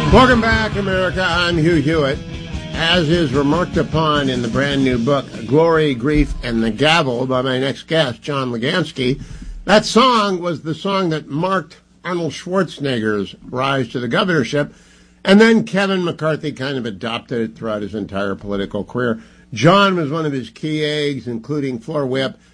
Welcome back, America. I'm Hugh Hewitt. As is remarked upon in the brand new book, Glory, Grief, and the Gavel, by my next guest, John Legansky, that song was the song that marked Arnold Schwarzenegger's rise to the governorship, and then Kevin McCarthy kind of adopted it throughout his entire political career. John was one of his key aides, including floor whip